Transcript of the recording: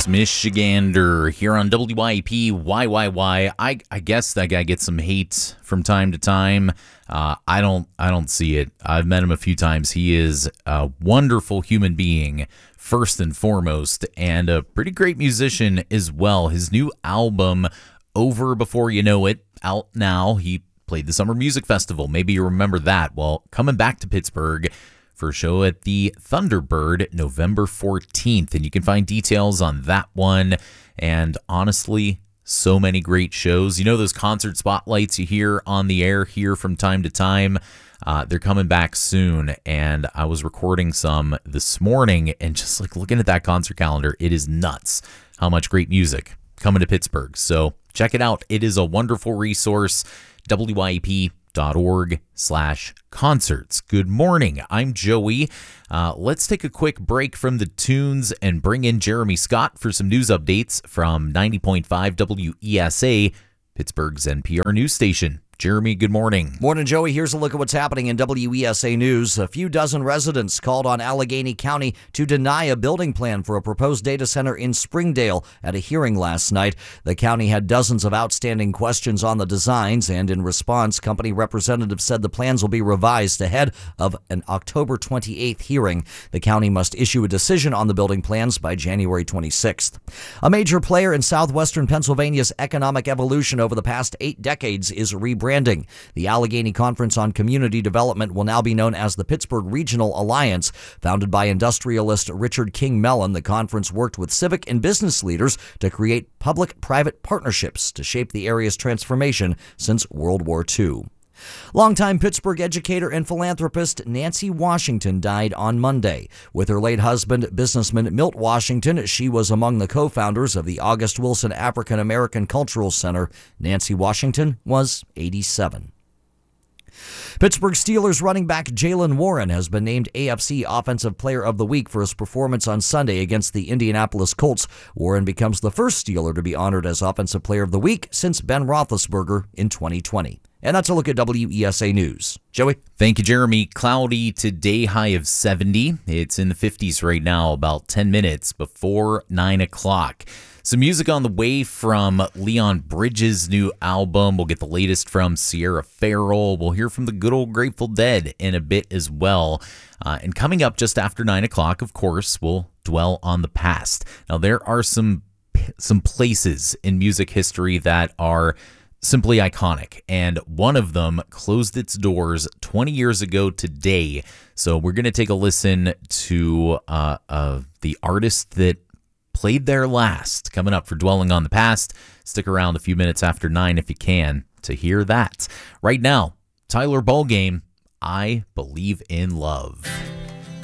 Pittsburgh's Michigander here on WYAP YYY. I guess that guy gets some hate from time to time. I don't see it. I've met him a few times. He is a wonderful human being, first and foremost, and a pretty great musician as well. His new album, Over Before You Know It, out now. He played the Summer Music Festival. Maybe you remember that. Well, coming back to Pittsburgh for a show at the Thunderbird November 14th. And you can find details on that one. And honestly, so many great shows. You know those concert spotlights you hear on the air here from time to time? They're coming back soon. And I was recording some this morning and just like looking at that concert calendar, it is nuts how much great music coming to Pittsburgh. So check it out. It is a wonderful resource. WYAP.org/concerts. Good morning. I'm Joey. Let's take a quick break from the tunes and bring in Jeremy Scott for some news updates from 90.5 WESA, Pittsburgh's NPR news station. Jeremy, good morning. Morning, Joey. Here's a look at what's happening in WESA News. A few dozen residents called on Allegheny County to deny a building plan for a proposed data center in Springdale at a hearing last night. The county had dozens of outstanding questions on the designs, and in response, company representatives said the plans will be revised ahead of an October 28th hearing. The county must issue a decision on the building plans by January 26th. A major player in southwestern Pennsylvania's economic evolution over the past 8 decades is rebranding. The Allegheny Conference on Community Development will now be known as the Pittsburgh Regional Alliance. Founded by industrialist Richard King Mellon, the conference worked with civic and business leaders to create public-private partnerships to shape the area's transformation since World War II. Longtime Pittsburgh educator and philanthropist Nancy Washington died on Monday. With her late husband, businessman Milt Washington, she was among the co-founders of the August Wilson African American Cultural Center. Nancy Washington was 87. Pittsburgh Steelers running back Jaylen Warren has been named AFC Offensive Player of the Week for his performance on Sunday against the Indianapolis Colts. Warren becomes the first Steeler to be honored as Offensive Player of the Week since Ben Roethlisberger in 2020. And that's a look at WESA News. Joey? Thank you, Jeremy. Cloudy today, high of 70. It's in the 50s right now, about 10 minutes before 9 o'clock. Some music on the way from Leon Bridges' new album. We'll get the latest from Sierra Farrell. We'll hear from the good old Grateful Dead in a bit as well. And coming up just after 9 o'clock, of course, we'll dwell on the past. Now, there are some places in music history that are simply iconic, and one of them closed its doors 20 years ago today. So we're going to take a listen to the artist that played there last, coming up for Dwelling on the Past. Stick around a few minutes after 9 if you can to hear that. Right now, Tyler Ballgame, I Believe in Love.